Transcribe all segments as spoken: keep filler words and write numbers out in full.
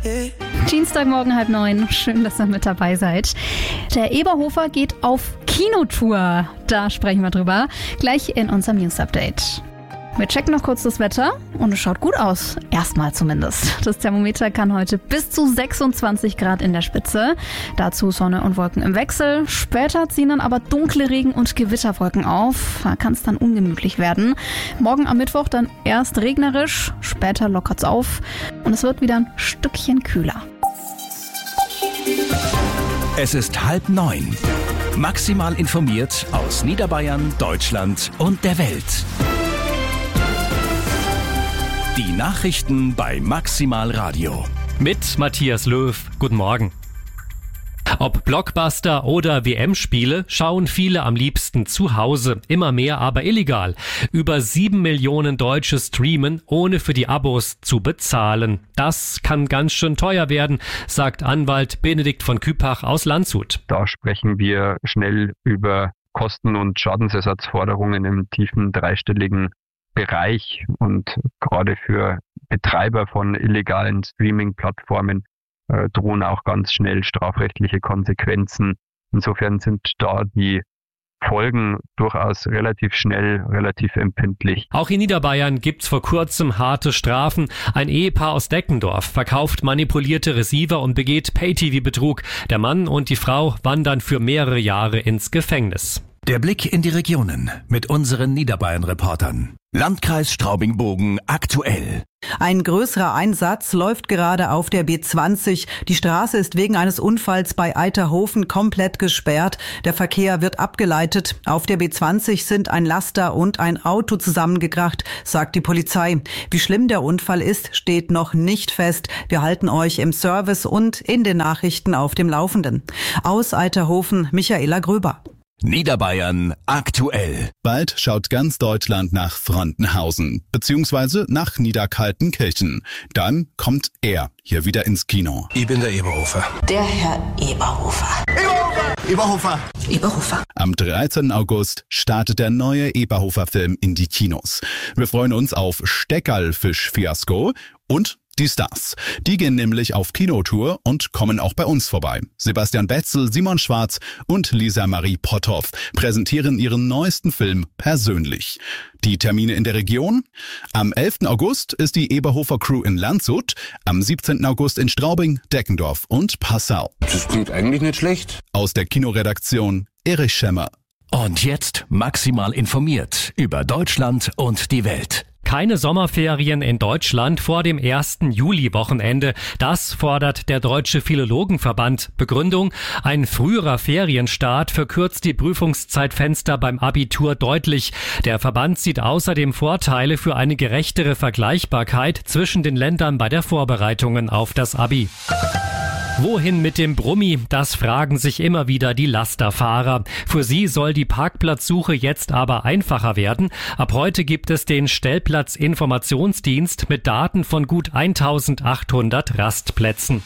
Dienstagmorgen halb neun. Schön, dass ihr mit dabei seid. Der Eberhofer geht auf Kinotour. Da sprechen wir drüber. Gleich in unserem News-Update. Wir checken noch kurz das Wetter und es schaut gut aus. Erstmal zumindest. Das Thermometer kann heute bis zu sechsundzwanzig Grad in der Spitze. Dazu Sonne und Wolken im Wechsel. Später ziehen dann aber dunkle Regen- und Gewitterwolken auf. Da kann es dann ungemütlich werden. Morgen am Mittwoch dann erst regnerisch, später lockert es auf und es wird wieder ein Stückchen kühler. Es ist halb neun. Maximal informiert aus Niederbayern, Deutschland und der Welt. Die Nachrichten bei Maximal Radio. Mit Matthias Löw. Guten Morgen. Ob Blockbuster oder W M-Spiele, schauen viele am liebsten zu Hause, immer mehr aber illegal. Über sieben Millionen Deutsche streamen, ohne für die Abos zu bezahlen. Das kann ganz schön teuer werden, sagt Anwalt Benedikt von Küpach aus Landshut. Da sprechen wir schnell über Kosten- und Schadensersatzforderungen im tiefen dreistelligen Bereich, und gerade für Betreiber von illegalen Streaming-Plattformen äh, drohen auch ganz schnell strafrechtliche Konsequenzen. Insofern sind da die Folgen durchaus relativ schnell, relativ empfindlich. Auch in Niederbayern gibt's vor kurzem harte Strafen. Ein Ehepaar aus Deckendorf verkauft manipulierte Receiver und begeht Pay-T V-Betrug. Der Mann und die Frau wandern für mehrere Jahre ins Gefängnis. Der Blick in die Regionen mit unseren Niederbayern-Reportern. Landkreis Straubing-Bogen aktuell. Ein größerer Einsatz läuft gerade auf der B zwanzig. Die Straße ist wegen eines Unfalls bei Eiterhofen komplett gesperrt. Der Verkehr wird abgeleitet. Auf der B zwanzig sind ein Laster und ein Auto zusammengekracht, sagt die Polizei. Wie schlimm der Unfall ist, steht noch nicht fest. Wir halten euch im Service und in den Nachrichten auf dem Laufenden. Aus Eiterhofen, Michaela Gröber. Niederbayern aktuell. Bald schaut ganz Deutschland nach Frontenhausen beziehungsweise nach Niederkaltenkirchen. Dann kommt er hier wieder ins Kino. Ich bin der Eberhofer. Der Herr Eberhofer. Eberhofer! Eberhofer! Eberhofer. Am dreizehnten August startet der neue Eberhofer-Film in die Kinos. Wir freuen uns auf Steckerlfisch-Fiasko und die Stars. Die gehen nämlich auf Kinotour und kommen auch bei uns vorbei. Sebastian Betzel, Simon Schwarz und Lisa Marie Potthoff präsentieren ihren neuesten Film persönlich. Die Termine in der Region? Am elften August ist die Eberhofer Crew in Landshut, am siebzehnten August in Straubing, Deckendorf und Passau. Das klingt eigentlich nicht schlecht. Aus der Kinoredaktion Erich Schemmer. Und jetzt maximal informiert über Deutschland und die Welt. Keine Sommerferien in Deutschland vor dem ersten Juli-Wochenende. Das fordert der Deutsche Philologenverband. Begründung: Ein früherer Ferienstart verkürzt die Prüfungszeitfenster beim Abitur deutlich. Der Verband sieht außerdem Vorteile für eine gerechtere Vergleichbarkeit zwischen den Ländern bei der Vorbereitungen auf das Abi. Wohin mit dem Brummi? Das fragen sich immer wieder die Lasterfahrer. Für sie soll die Parkplatzsuche jetzt aber einfacher werden. Ab heute gibt es den Stellplatzinformationsdienst mit Daten von gut eintausendachthundert Rastplätzen.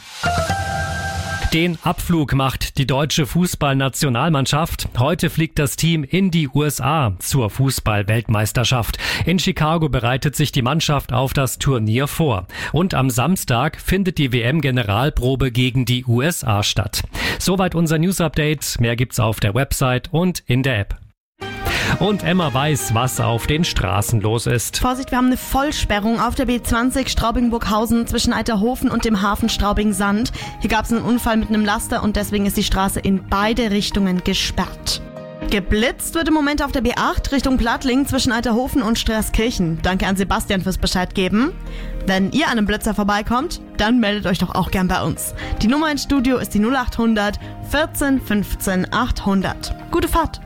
Den Abflug macht die deutsche Fußballnationalmannschaft. Heute fliegt das Team in die U S A zur Fußball-Weltmeisterschaft. In Chicago bereitet sich die Mannschaft auf das Turnier vor. Und am Samstag findet die W M-Generalprobe gegen die U S A statt. Soweit unser News-Update. Mehr gibt's auf der Website und in der App. Und Emma weiß, was auf den Straßen los ist. Vorsicht, wir haben eine Vollsperrung auf der B zwanzig Straubing-Burghausen zwischen Eiterhofen und dem Hafen Straubing-Sand. Hier gab es einen Unfall mit einem Laster und deswegen ist die Straße in beide Richtungen gesperrt. Geblitzt wird im Moment auf der B acht Richtung Plattling zwischen Eiterhofen und Straßkirchen. Danke an Sebastian fürs Bescheid geben. Wenn ihr an einem Blitzer vorbeikommt, dann meldet euch doch auch gern bei uns. Die Nummer ins Studio ist die null acht hundert vierzehn fünfzehn achthundert. Gute Fahrt!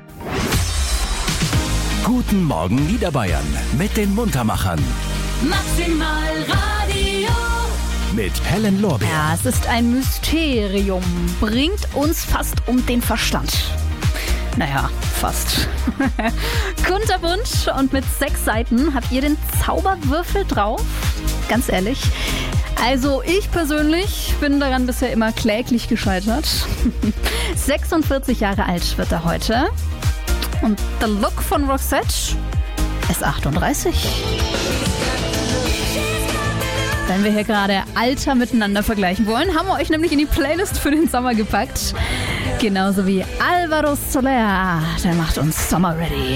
Guten Morgen Niederbayern mit den Muntermachern. Maximal Radio. Mit Helen Lorbeer. Ja, es ist ein Mysterium. Bringt uns fast um den Verstand. Naja, fast. Kunterbunt und mit sechs Seiten. Habt ihr den Zauberwürfel drauf? Ganz ehrlich. Also ich persönlich bin daran bisher immer kläglich gescheitert. sechsundvierzig Jahre alt wird er heute. Und der Look von Roxette ist achtunddreißig. Wenn wir hier gerade Alter miteinander vergleichen wollen, haben wir euch nämlich in die Playlist für den Sommer gepackt. Genauso wie Alvaro Soler, der macht uns Summer Ready.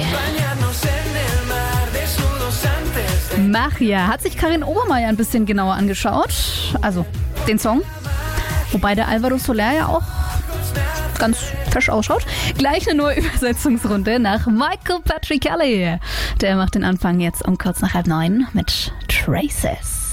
Magia hat sich Karin Obermeier ein bisschen genauer angeschaut, also den Song. Wobei der Alvaro Soler ja auch ganz fesch ausschaut. Gleich eine neue Übersetzungsrunde nach Michael Patrick Kelly. Der macht den Anfang jetzt um kurz nach halb neun mit Traces.